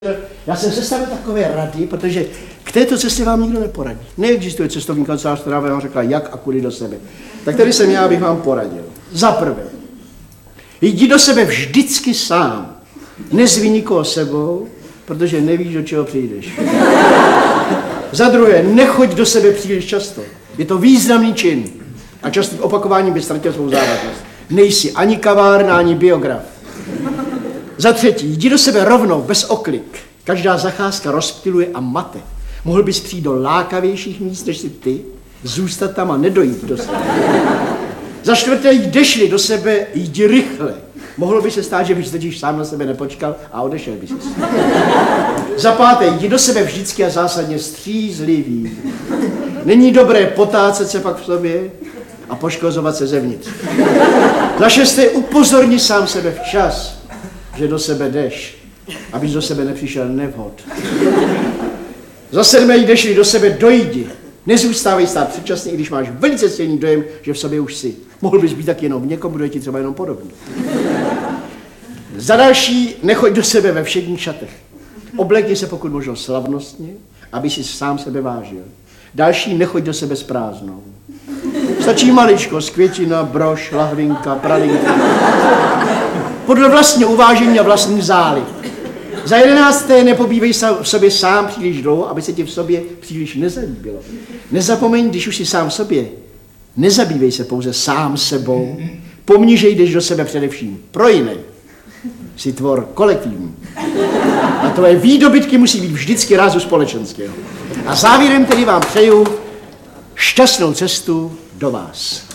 Já jsem sestavil takové rady, protože k této cestě vám nikdo neporadí. Neexistuje cestovní kancelář, která by vám řekla, jak a kudy do sebe. Tak tady jsem já, abych vám poradil. Za prvé, jdi do sebe vždycky sám. Nezví nikoho sebou, protože nevíš, do čeho přijdeš. Za druhé, nechoď do sebe příliš často. Je to významný čin. A častým opakováním by ztratil svou závaznost. Nejsi ani kavárna, ani biograf. Za třetí, jdi do sebe rovnou, bez oklik. Každá zacházka rozptyluje a mate. Mohl bys přijít do lákavějších míst, než si ty, zůstat tam a nedojít do sebe. Za čtvrté, jdeš-li do sebe, jdi rychle. Mohlo by se stát, že bys totiž sám na sebe nepočkal a odešel bys. Za páté, jdi do sebe vždycky a zásadně střízlivý. Není dobré potácet se pak v sobě a poškozovat se zevnitř. Za šesté, upozorni sám sebe včas, že do sebe jdeš, abys do sebe nepřišel nevhod. Za sedmé, jdeš-li do sebe, dojdi. Nezůstávej stát předčasně, i když máš velice silný dojem, že v sobě už jsi. Mohl bys být tak jenom někomu, kdo je ti třeba jenom podobný. Za další, nechoď do sebe ve všedních šatech. Oblekni se pokud možno slavnostně, aby si sám sebe vážil. Další, nechoď do sebe s prázdnou. Stačí maličko, květina, brož, lahvinka, pralinka. Podle vlastního uvážení a vlastních zálib. Za 11. nepobývej v sobě sám příliš dlouho, aby se ti v sobě příliš nezalíbilo. Nezapomeň, když už jsi sám v sobě, nezabývej se pouze sám sebou, pomni, že jdeš do sebe především pro jiné. Jsi tvor kolektivní. A tvoje výdobytky musí být vždycky rázu společenského. A závěrem tedy vám přeju šťastnou cestu do vás.